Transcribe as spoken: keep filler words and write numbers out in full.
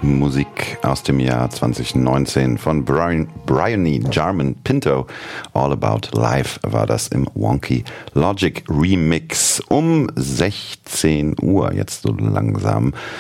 Musik aus dem Jahr zwanzig neunzehn von Brian, Bryony Jarman Pinto. All About Life war das im Wonky Logic Remix um sechzehn Uhr, jetzt so langsam.